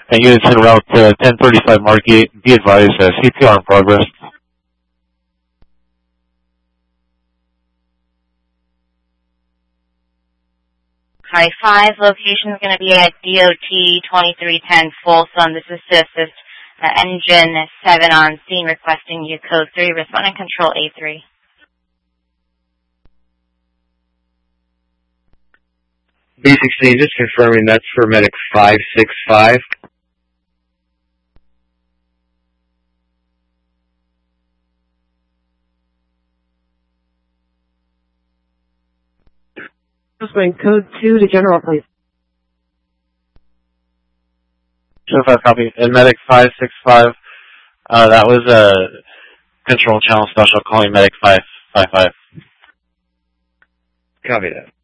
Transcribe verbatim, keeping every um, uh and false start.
And units en route to ten thirty-five Margate. Be advised, uh, C P R in progress. High five, location is going to be at D O T twenty-three ten Folsom. This is to assist uh, engine seven on scene requesting you code three. Respond and control A three. B sixteen, just confirming that's for medic five six five. Just going code two to general, please. Show five copy. And medic five six five. Uh, that was a control channel special calling medic five five five. Copy that.